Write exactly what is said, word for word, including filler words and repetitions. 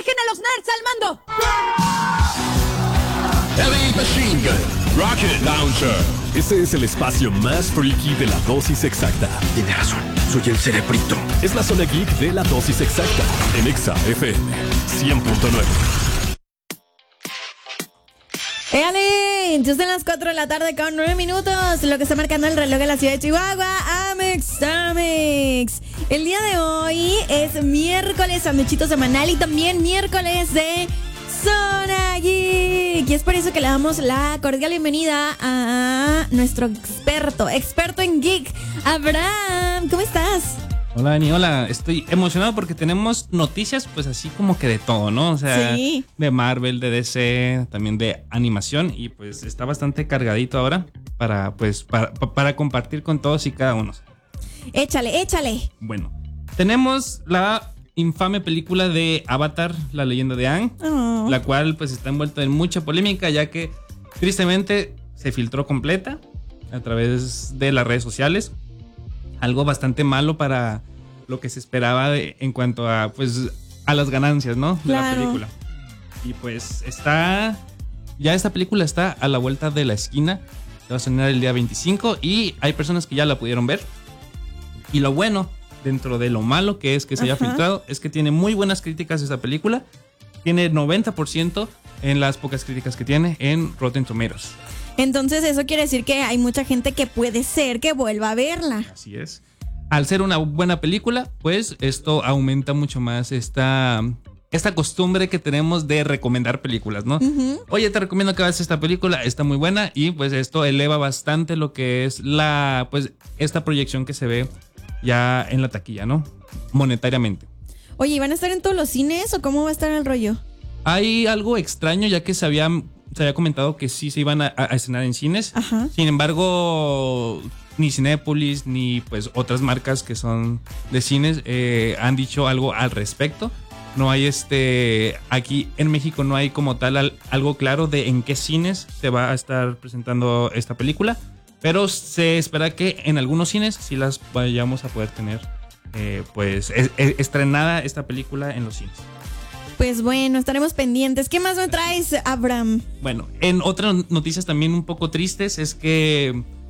¡Dejen a los nerds al mando! Heavy Machine Gun, Rocket Launcher. Ese es el espacio más freaky de la dosis exacta. Tiene razón, soy el cerebrito. Es la zona geek de la dosis exacta. En Exa F M cien punto nueve. ¡Éale! Ya son las cuatro de la tarde con nueve minutos. Lo que está marcando el reloj de la ciudad de Chihuahua. Amex, Amex. El día de hoy es miércoles, sanduichito semanal y también miércoles de Zona Geek. Y es por eso que le damos la cordial bienvenida a nuestro experto, experto en geek, Abraham. ¿Cómo estás? Hola, Dani, hola. Estoy emocionado porque tenemos noticias, pues así como que de todo, ¿no? O sea, sí. De Marvel, de D C, también de animación. Y pues está bastante cargadito ahora para, pues, para, para compartir con todos y cada uno. Échale, échale. Bueno, tenemos la infame película de Avatar, la leyenda de Aang, Oh. la cual pues está envuelta en mucha polémica, ya que tristemente se filtró completa a través de las redes sociales. Algo bastante malo para lo que se esperaba de, en cuanto a pues a las ganancias, ¿no? De Claro. la película. Y pues está, ya esta película está a la vuelta de la esquina. Va a estrenar el día veinticinco y hay personas que ya la pudieron ver. Y lo bueno, dentro de lo malo que es que se haya Ajá. filtrado, es que tiene muy buenas críticas esta película. Tiene noventa por ciento en las pocas críticas que tiene en Rotten Tomatoes. Entonces eso quiere decir que hay mucha gente que puede ser que vuelva a verla. Así es. Al ser una buena película, pues esto aumenta mucho más esta, esta costumbre que tenemos de recomendar películas, ¿no? Uh-huh. Oye, te recomiendo que veas esta película, está muy buena y pues esto eleva bastante lo que es la, pues esta proyección que se ve ya en la taquilla, ¿no? Monetariamente. Oye, ¿y van a estar en todos los cines o cómo va a estar el rollo? Hay algo extraño ya que se había, se había comentado que sí se iban a, a estrenar en cines. Ajá. Sin embargo, ni Cinépolis ni pues otras marcas que son de cines eh, han dicho algo al respecto. No hay este, aquí en México no hay como tal al, algo claro de en qué cines se va a estar presentando esta película, pero se espera que en algunos cines sí las vayamos a poder tener eh, pues es, es, estrenada esta película en los cines. Pues bueno, estaremos pendientes. ¿Qué más me traes, Abraham? Bueno, en otras noticias también un poco tristes es que